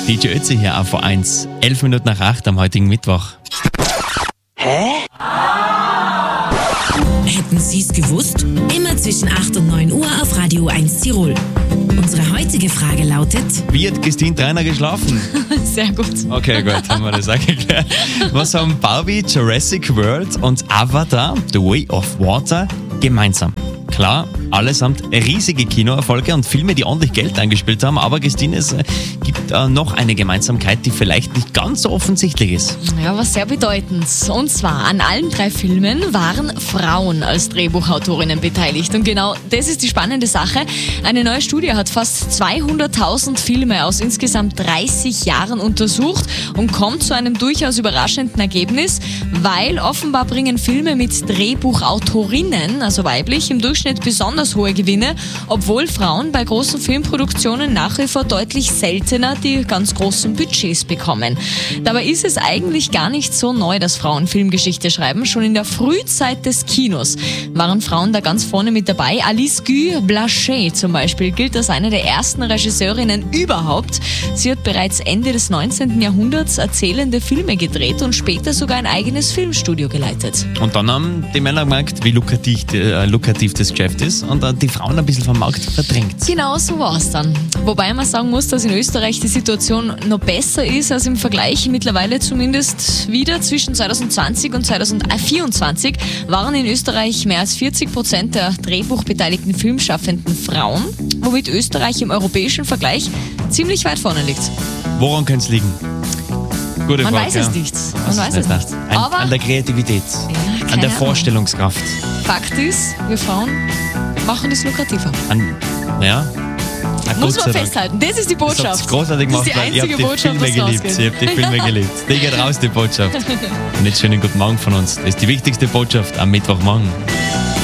DJ Ötzi hier auf V1. 11 Minuten nach 8 am heutigen Mittwoch. Hätten Sie es gewusst? Immer zwischen 8 und 9 Uhr auf Radio 1 Tirol. Unsere heutige Frage lautet: Wie hat Christine Trainer geschlafen? Sehr gut. Okay, gut, haben wir das auch geklärt. Was haben Barbie, Jurassic World und Avatar, The Way of Water, gemeinsam? Klar, allesamt riesige Kinoerfolge und Filme, die ordentlich Geld eingespielt haben, aber Christine, es gibt noch eine Gemeinsamkeit, die vielleicht nicht ganz so offensichtlich ist. Ja, was sehr bedeutend. Und zwar, an allen 3 Filmen waren Frauen als Drehbuchautorinnen beteiligt. Und genau das ist die spannende Sache. Eine neue Studie hat fast 200.000 Filme aus insgesamt 30 Jahren untersucht und kommt zu einem durchaus überraschenden Ergebnis, weil offenbar bringen Filme mit Drehbuchautorinnen, also weiblich, im Durchschnitt besonders hohe Gewinne, obwohl Frauen bei großen Filmproduktionen nach wie vor deutlich seltener die ganz großen Budgets bekommen. Dabei ist es eigentlich gar nicht so neu, dass Frauen Filmgeschichte schreiben. Schon in der Frühzeit des Kinos waren Frauen da ganz vorne mit dabei. Alice Guy Blaché zum Beispiel gilt als eine der ersten Regisseurinnen überhaupt. Sie hat bereits Ende des 19. Jahrhunderts erzählende Filme gedreht und später sogar ein eigenes Filmstudio geleitet. Und dann haben die Männer gemerkt, wie lukrativ das Geschäft ist und die Frauen ein bisschen vom Markt verdrängt. Genau so war es dann. Wobei man sagen muss, dass in Österreich die Situation noch besser ist als im Vergleich. Mittlerweile zumindest wieder zwischen 2020 und 2024 waren in Österreich mehr als 40% der drehbuchbeteiligten Filmschaffenden Frauen, womit Österreich im europäischen Vergleich ziemlich weit vorne liegt. Woran könnte es liegen? Gute Man Frage, weiß es nicht. Man weiß es nicht. Aber an der Kreativität, ja, an der Ahnung. Vorstellungskraft. Fakt ist, wir Frauen machen das lukrativer. Muss man festhalten. Das ist die Das habt Botschaft. ihr großartig Das gemacht, ist die weil ihr einzige habt die Botschaft, Filme was geliebt. rausgeht. Ihr habt die Filme geliebt. Die geht raus, die Botschaft. Und jetzt schönen guten Morgen von uns. Das ist die wichtigste Botschaft am Mittwochmorgen.